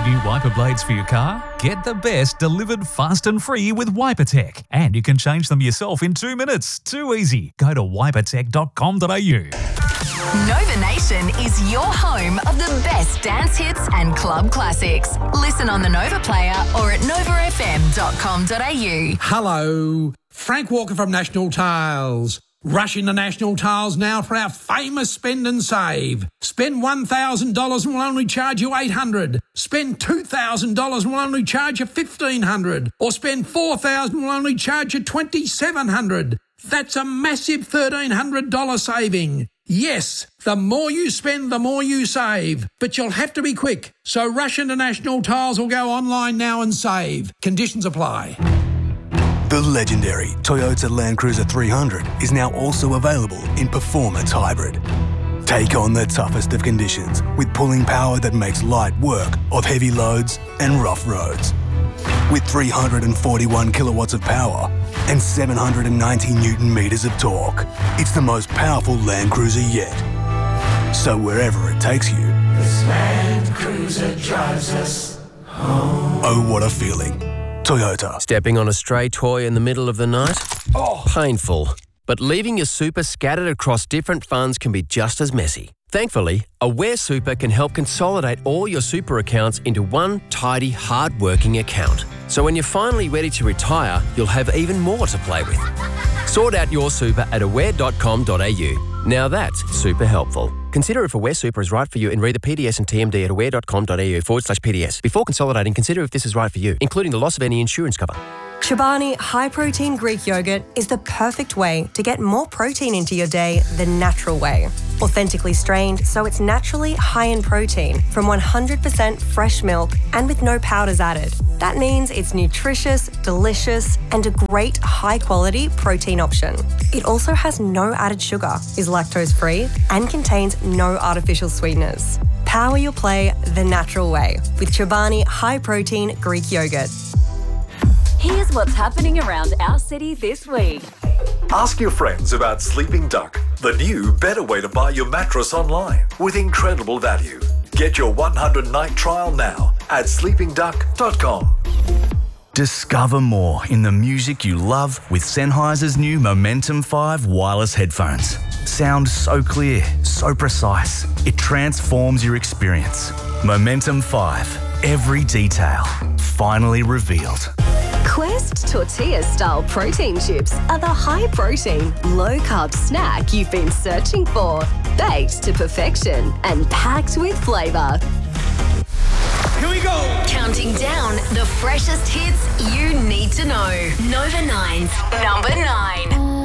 New wiper blades for your car? Get the best delivered fast and free with WiperTech. And you can change them yourself in 2 minutes. Too easy. Go to wipertech.com.au. Nova Nation is your home of the best dance hits and club classics. Listen on the Nova Player or at novafm.com.au. Hello, Frank Walker from National Tiles. Rush into National Tiles now for our famous spend and save. Spend $1,000 and we'll only charge you $800. Spend $2,000 and we'll only charge you $1,500. Or spend $4,000 and we'll only charge you $2,700. That's a massive $1,300 saving. Yes, the more you spend, the more you save. But you'll have to be quick. So rush into National Tiles or go online now and save. Conditions apply. The legendary Toyota Land Cruiser 300 is now also available in Performance Hybrid. Take on the toughest of conditions with pulling power that makes light work of heavy loads and rough roads. With 341 kilowatts of power and 790 Newton meters of torque, it's the most powerful Land Cruiser yet. So wherever it takes you, this Land Cruiser drives us home. Oh, what a feeling. Toyota. Stepping on a stray toy in the middle of the night? Oh. Painful. But leaving your super scattered across different funds can be just as messy. Thankfully, Aware Super can help consolidate all your super accounts into one tidy, hard-working account. So when you're finally ready to retire, you'll have even more to play with. Sort out your super at aware.com.au. Now that's super helpful. Consider if Aware Super is right for you and read the PDS and TMD at aware.com.au/PDS. Before consolidating, consider if this is right for you, including the loss of any insurance cover. Chobani high-protein Greek yogurt is the perfect way to get more protein into your day the natural way. Authentically strained, so it's naturally high in protein from 100% fresh milk and with no powders added. That means it's nutritious, delicious, and a great high-quality protein option. It also has no added sugar, is lactose-free, and contains no artificial sweeteners. Power your play the natural way with Chobani high-protein Greek yogurt. Here's what's happening around our city this week. Ask your friends about Sleeping Duck, the new, better way to buy your mattress online with incredible value. Get your 100-night trial now at sleepingduck.com. Discover more in the music you love with Sennheiser's new Momentum 5 wireless headphones. Sound so clear, so precise, it transforms your experience. Momentum 5, every detail, finally revealed. Quest tortilla-style protein chips are the high-protein, low-carb snack you've been searching for. Baked to perfection and packed with flavour. Here we go! Counting down the freshest hits you need to know. Nova 9's number 9.